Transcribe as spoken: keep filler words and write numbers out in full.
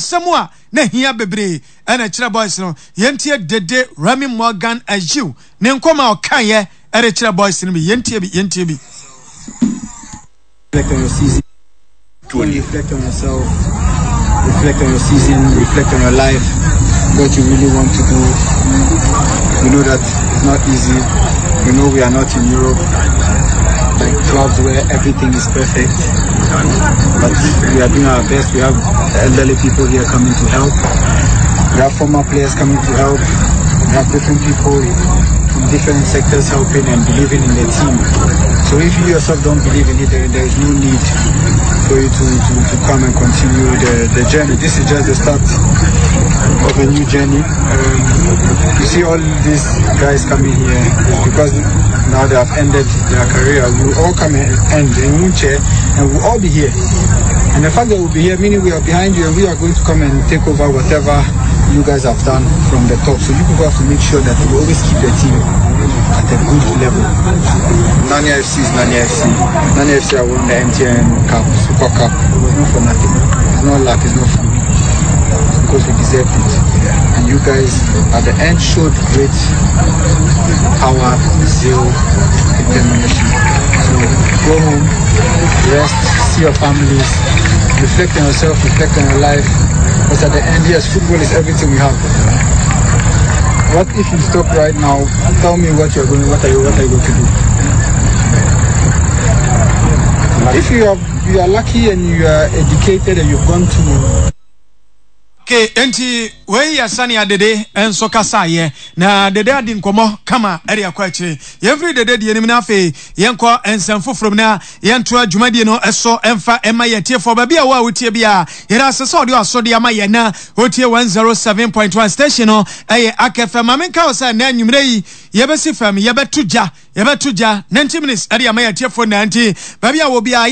ensemu a na hia bebre ana kire boys no yentie Dede Remy Morgan Ajiu ne nkoma okaye ere kire boys no bi yentie bi yentie bi. Reflect on your season, to reflect on yourself, reflect on your season, reflect on your life, what you really want to do. You know that it's not easy. You know we are not in Europe, like clubs where everything is perfect. But we are doing our best. We have elderly people here coming to help. We have former players coming to help. We have different people from different sectors helping and believing in the team. So if you yourself don't believe in it, there, there is no need for you to, to, to come and continue the, the journey. This is just the start of a new journey. Um, you see all these guys coming here because now they have ended their career. We will all come and end in one chair and we'll all be here. And the fact that we'll be here, meaning we are behind you and we are going to come and take over whatever you guys have done from the top. So you people have to make sure that you always keep the team at a good level. Nanya F C is Nanya F C. Nanya F C I won the M T N Cup, Super Cup. It was not for nothing. It's not luck, it's not fun. It's because we deserved it. And you guys at the end showed great power, zeal, determination. So go home, rest, see your families, reflect on yourself, reflect on your life. Because at the end, yes, football is everything we have. What if you stop right now? Tell me what you're going. What are you? What are you going to do? If you are you are lucky and you are educated and you've gone to. Okay, enti we ya sani ya Dede enso kasa ye na Dede adi nkomo kama eri akwa chire every Dede di enim na afi yenko ensemfo from na yento adwumade no eso emfa ema yetie for ba bia wa wotie bia yera asese odi asode ama ye na wotie one oh seven point one station no eye akefem amenka o say na anwumre yi yebesi fam yebetuja yebetuja ninety minutes eri ama yetie for ninety ba bia wo bia